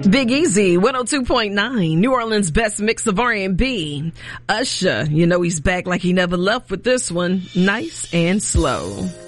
Big Easy, 102.9, New Orleans' best mix of R&B. Usher, you know he's back like he never left with this one, Nice and Slow.